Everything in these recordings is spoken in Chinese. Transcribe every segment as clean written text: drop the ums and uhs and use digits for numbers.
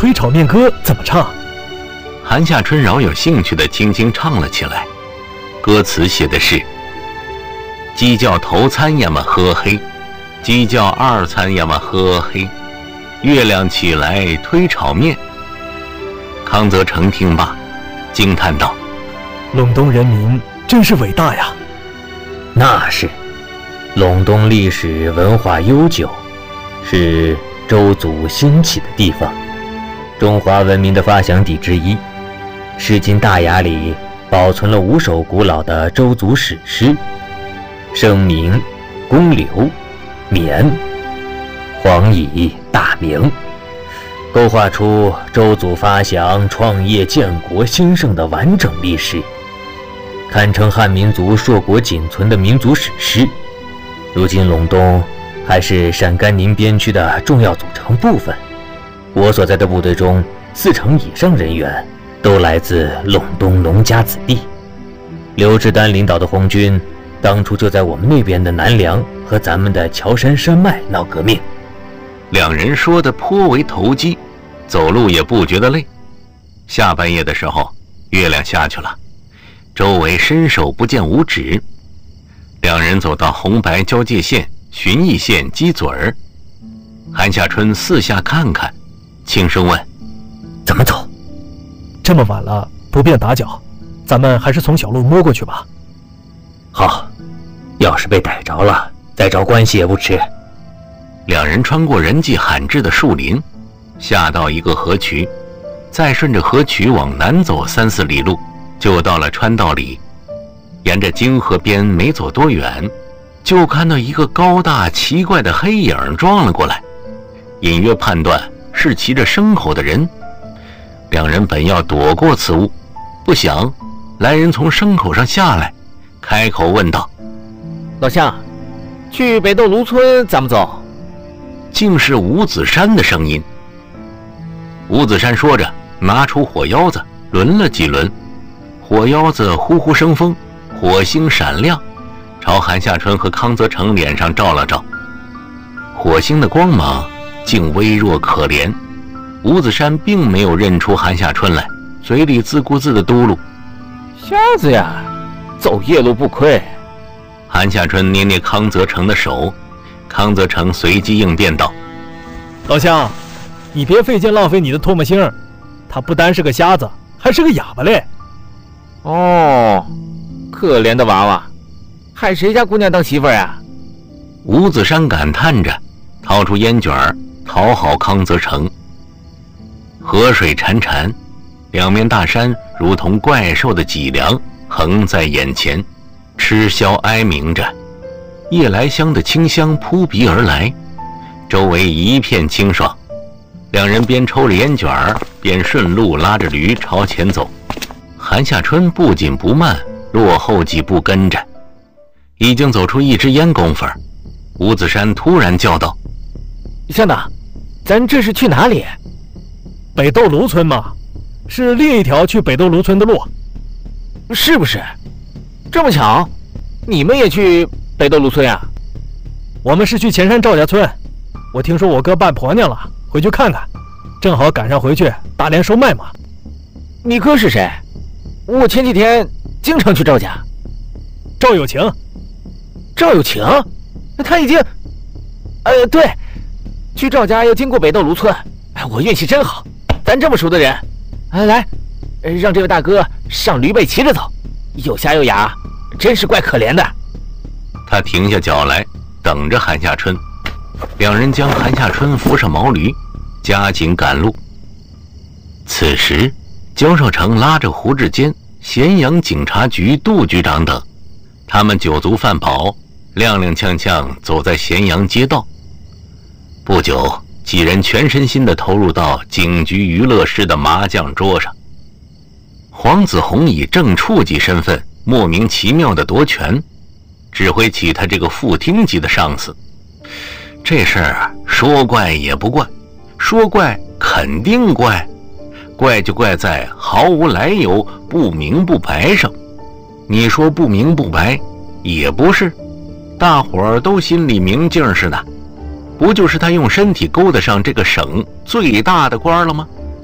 推炒面歌怎么唱？ 韩夏春饶有兴趣地轻轻唱了起来。歌词写的是：鸡叫头餐呀嘛喝黑，鸡叫二餐呀嘛喝黑，月亮起来推炒面。康则成听罢，惊叹道： 陇东人民真是伟大呀！ 那是，陇东历史文化悠久，是周族兴起的地方，中华文明的发祥地之一。诗经大雅里保存了5首古老的周族史诗，声明、公刘、绵、黄乙、大明，勾画出周族发祥、创业、建国、兴盛的完整历史，堪称汉民族硕果仅存的民族史诗。如今陇东还是陕甘宁边区的重要组成部分，我所在的部队中40%以上人员都来自陇东农家子弟。刘志丹领导的红军当初就在我们那边的南梁和咱们的乔山山脉闹革命。 两人说得颇为投机，走路也不觉得累。下半夜的时候，月亮下去了，周围伸手不见五指。两人走到红白交界线寻义线鸡嘴儿，韩夏春四下看看，轻声问： 怎么走？ 这么晚了，不便打搅，咱们还是从小路摸过去吧。 好，要是被逮着了，再找关系也不迟。 两人穿过人迹罕至的树林，下到一个河渠，再顺着河渠往南走3、4里路，就到了川道里。沿着泾河边没走多远，就看到一个高大奇怪的黑影撞了过来，隐约判断是骑着牲口的人。两人本要躲过此物，不想来人从牲口上下来，开口问道： 老乡，去北斗芦村怎么走？ 竟是吴子山的声音。吴子山说着，拿出火腰子轮了几轮，火腰子呼呼生风，火星闪亮，朝韩夏春和康则成脸上照了照。火星的光芒竟微弱可怜，吴子山并没有认出韩夏春来，嘴里自顾自地嘟噜： 瞎子呀，走夜路不亏。 韩夏春捏捏康则成的手，康则成随机应变道： 老乡，你别费劲浪费你的唾沫星，他不单是个瞎子，还是个哑巴嘞。 哦，可怜的娃娃，害谁家姑娘当媳妇儿啊？ 吴子山感叹着，掏出烟卷讨好康则成。河水潺潺，两面大山如同怪兽的脊梁横在眼前，嗤啸哀鸣着。夜来香的清香扑鼻而来，周围一片清爽。两人边抽着烟卷边顺路拉着驴朝前走。韩夏春不紧不慢，落后几步跟着。已经走出一支烟功夫，吴子山突然叫道： 乡长，咱这是去哪里？ 北斗芦村嘛，是另一条去北斗芦村的路。 是不是？这么巧，你们也去北斗芦村呀？ 我们是去前山赵家村，我听说我哥办婆娘了，回去看看，正好赶上回去大连收麦嘛。 你哥是谁？我前几天经常去赵家。 赵有情。 赵有情？他已经……对，去赵家要经过北斗芦村。我运气真好，咱这么熟的人。来，让这位大哥上驴背骑着走，又瞎又哑，真是怪可怜的。 他停下脚来，等着韩夏春。两人将韩夏春扶上毛驴，加紧赶路。此时焦少成拉着胡志坚、咸阳警察局杜局长等，他们酒足饭饱，踉踉跄跄走在咸阳街道。不久，几人全身心地投入到警局娱乐室的麻将桌上。黄子弘以正处级身份莫名其妙地夺权，指挥起他这个副厅级的上司。这事儿说怪也不怪，说怪肯定怪，怪就怪在毫无来由、不明不白上。你说不明不白也不是，大伙儿都心里明镜似的，不就是他用身体勾得上这个省最大的官了吗？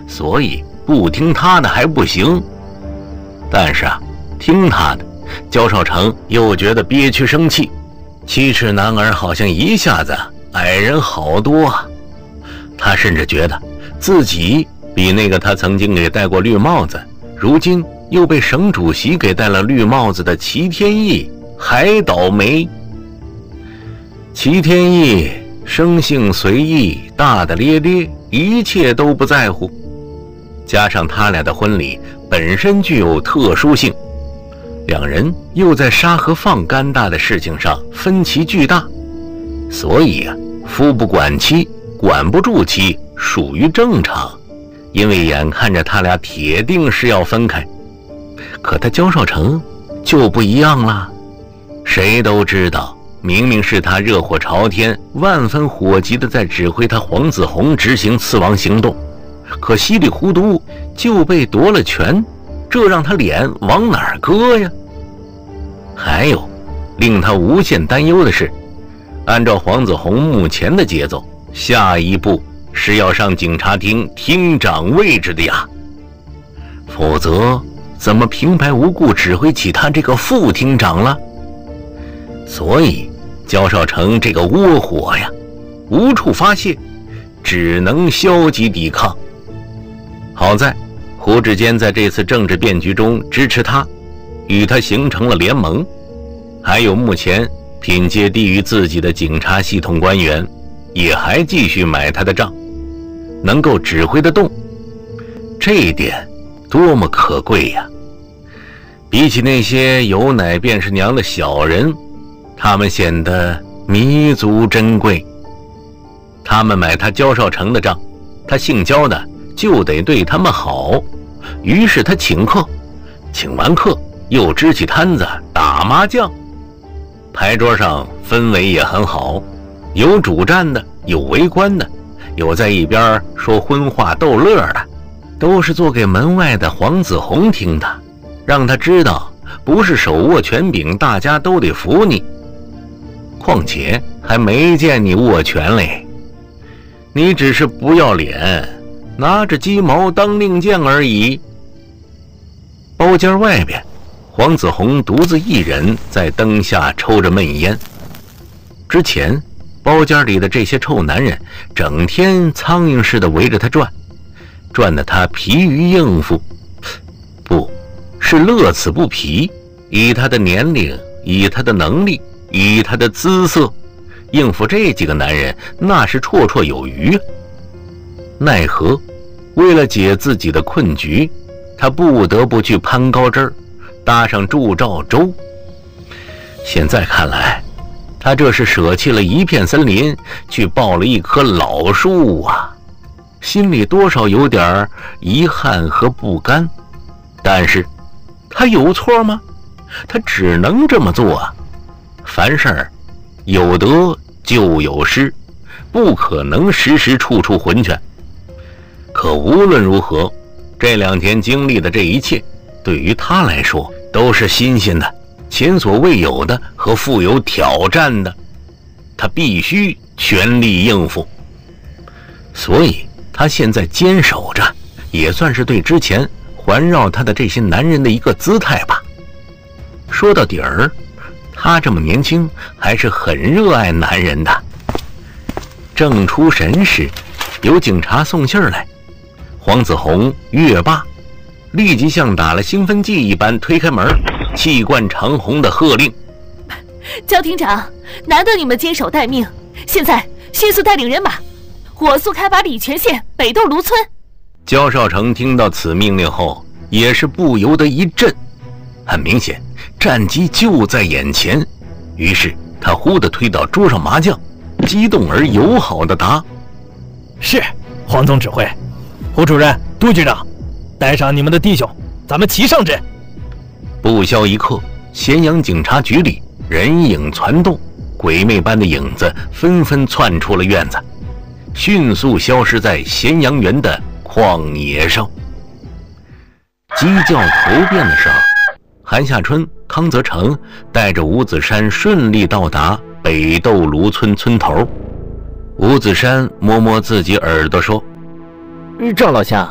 所以不听他的还不行。但是听他的，焦少成又觉得憋屈生气。7尺男儿好像一下子矮人好多啊！他甚至觉得自己比那个他曾经给戴过绿帽子，如今又被省主席给戴了绿帽子的齐天义还倒霉。齐天义生性随意，大大咧咧，一切都不在乎。加上他俩的婚礼本身具有特殊性，两人又在杀和放干大的事情上分歧巨大，所以夫不管妻，管不住妻属于正常。因为眼看着他俩铁定是要分开，可他焦少成就不一样了。谁都知道，明明是他热火朝天，万分火急的在指挥他黄子弘执行刺王行动，可稀里糊涂就被夺了权，这让他脸往哪儿搁呀？还有令他无限担忧的是，按照黄子弘目前的节奏，下一步是要上警察厅厅长位置的呀，否则怎么平白无故指挥起他这个副厅长了？所以焦少成这个窝火呀，无处发泄，只能消极抵抗。好在胡志坚在这次政治变局中支持他，与他形成了联盟，还有目前品阶低于自己的警察系统官员也还继续买他的账，能够指挥得动，这一点多么可贵呀！比起那些有奶便是娘的小人，他们显得弥足珍贵。他们买他焦少成的账，他姓焦的就得对他们好，于是他请客，请完客又支起摊子打麻将，牌桌上氛围也很好，有主战的，有围观的，有在一边说荤话逗乐的，都是做给门外的黄子弘听的，让他知道不是手握权柄大家都得服你，况且还没见你握权嘞，你只是不要脸，拿着鸡毛当令箭而已。包间外边，黄子弘独自一人在灯下抽着闷烟。之前包间里的这些臭男人整天苍蝇似的围着他转，转得他疲于应付，不是乐此不疲。以他的年龄，以他的能力，以他的姿色，应付这几个男人那是绰绰有余。奈何为了解自己的困局，他不得不去攀高枝儿，搭上祝兆州。现在看来，他这是舍弃了一片森林，去抱了一棵老树啊，心里多少有点遗憾和不甘。但是他有错吗？他只能这么做啊。凡事有得就有失，不可能时时处处浑全。可无论如何，这2天经历的这一切，对于他来说都是新鲜的，前所未有的和富有挑战的，他必须全力应付。所以他现在坚守着，也算是对之前环绕他的这些男人的一个姿态吧。说到底儿，他这么年轻，还是很热爱男人的。正出神时，有警察送信儿来，黄子弘、岳霸立即像打了兴奋剂一般推开门，气贯长虹的喝令： 焦厅长，难得你们坚守待命，现在迅速带领人马火速开拔礼泉县北斗芦村。 焦少成听到此命令后，也是不由得一震。很明显，战机就在眼前，于是他忽地推倒桌上麻将，激动而友好地答： 是，黄总指挥。胡主任、杜局长，带上你们的弟兄，咱们齐上阵。 不消一刻，咸阳警察局里人影攒动，鬼魅般的影子纷纷窜出了院子，迅速消失在咸阳园的旷野上。鸡叫头遍的时候，韩夏春、康泽成带着吴子山顺利到达北斗芦村村头。吴子山摸摸自己耳朵说： 赵老乡，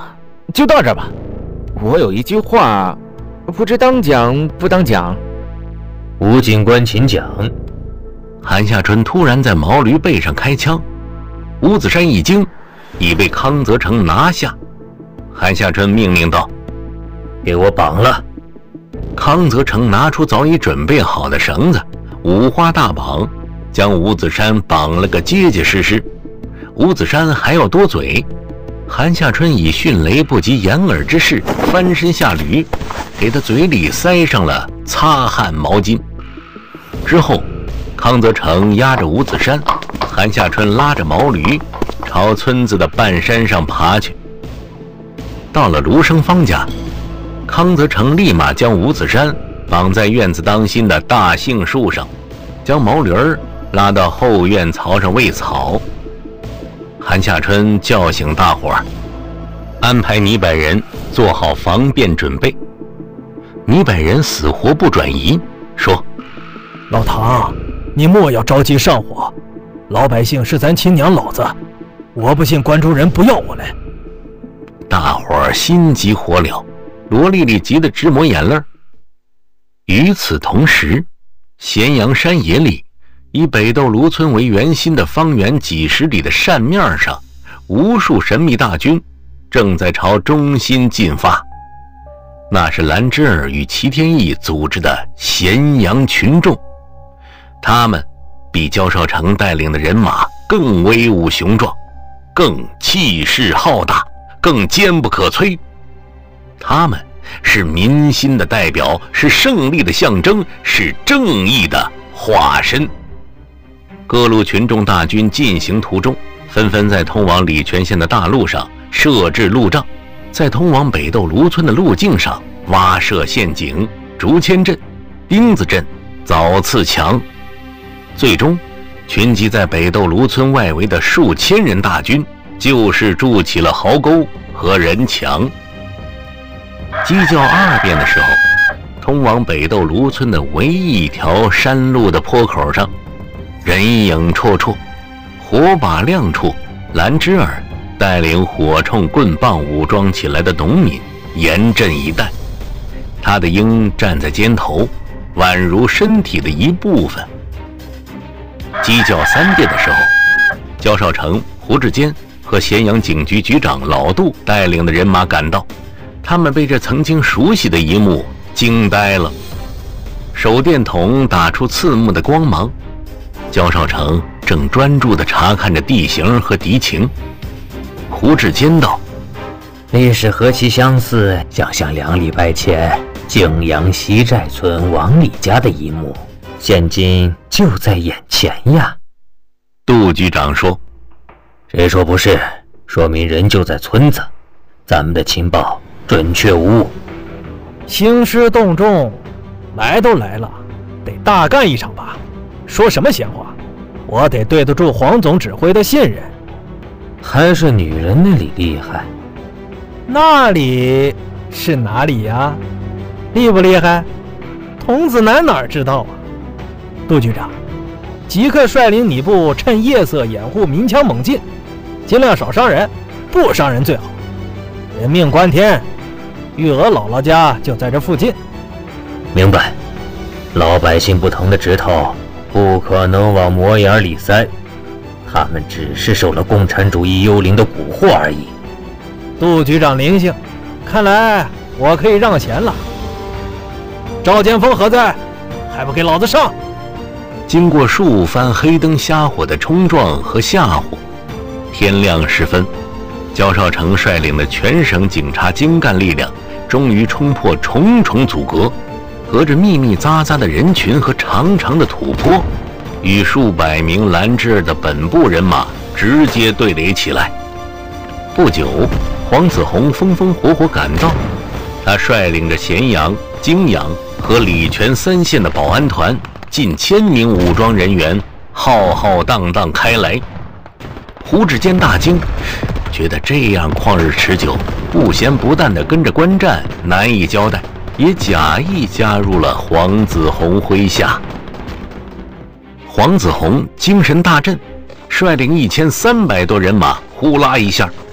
就到这儿吧。我有一句话，不知当讲不当讲。 吴警官，请讲。 韩夏春突然在毛驴背上开枪，吴子山一惊，已被康泽成拿下。韩夏春命令道：“ 给我绑了。” 康泽成拿出早已准备好的绳子，五花大绑，将吴子山绑了个结结实实。吴子山还要多嘴，韩夏春以迅雷不及掩耳之势翻身下驴，给他嘴里塞上了擦汗毛巾。之后，康泽成压着吴子山，韩夏春拉着毛驴朝村子的半山上爬去。到了卢生芳家，康泽成立马将吴子山绑在院子当心的大杏树上，将毛驴儿拉到后院槽上喂草。韩夏春叫醒大伙儿，安排倪百人做好防便准备。倪百人死活不转移，说：“ 老唐，你莫要着急上火，老百姓是咱亲娘老子，我不信关中人不要我来。” 大伙儿心急火燎，罗丽丽急得直抹眼泪。与此同时，咸阳山野里，以北斗卢村为圆心的方圆几十里的扇面上，无数神秘大军正在朝中心进发。那是兰芝儿与齐天意组织的咸阳群众，他们比焦少成带领的人马更威武雄壮，更气势浩大，更坚不可摧。他们是民心的代表，是胜利的象征，是正义的化身。各路群众大军进行途中，纷纷在通往礼泉县的大路上设置路障，在通往北斗卢村的路径上挖设陷阱，竹签阵、钉子阵、凿刺墙。最终群集在北斗卢村外围的数千人大军就是筑起了壕沟和人墙。鸡叫2遍的时候，通往北斗卢村的唯一一条山路的坡口上，人影绰绰，火把亮处，兰芝儿带领火铳棍棒武装起来的农民严阵以待。他的鹰站在肩头，宛如身体的一部分。鸡叫3遍的时候，焦少成、胡志坚和咸阳警局局长老杜带领的人马赶到，他们被这曾经熟悉的一幕惊呆了。手电筒打出刺目的光芒，焦少成正专注地查看着地形和敌情。胡志坚道：“ 历史何其相似，想像2礼拜前泾阳西寨村王李家的一幕，现今就在眼前呀。” 杜局长说：“ 谁说不是？说明人就在村子，咱们的情报准确无误。 兴师动众，来都来了，得大干一场吧？说什么闲话？我得对得住黄总指挥的信任。 还是女人那里厉害？ 那里是哪里呀？厉不厉害？童子男哪知道啊？杜局长，即刻率领你部趁夜色掩护明枪猛进，尽量少伤人，不伤人最好。人命关天，玉娥姥姥家就在这附近。 明白。老百姓不疼的指头，不可能往魔眼里塞，他们只是受了共产主义幽灵的蛊惑而已。 杜局长灵性，看来我可以让贤了。赵剑锋何在？还不给老子上！ 经过数番黑灯瞎火的冲撞和吓唬，天亮时分，焦少成率领的全省警察精干力量终于冲破重重阻隔，隔着密密匝匝的人群和长长的土坡，与数百名兰芝儿的本部人马直接对垒起来。不久，黄子弘风风火火赶到，他率领着咸阳、泾阳和礼泉3县的保安团近1000名武装人员浩浩荡荡开来。胡志坚大惊，觉得这样旷日持久，不咸不淡地跟着观战难以交代，也假意加入了黄子弘麾下。黄子弘精神大振，率领1300多人马呼啦一下